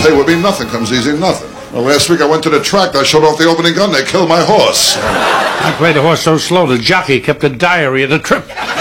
play with me, nothing comes easy, nothing. Well, last week I went to the track, I showed off the opening gun, they killed my horse. I played the horse so slow the jockey kept a diary of the trip.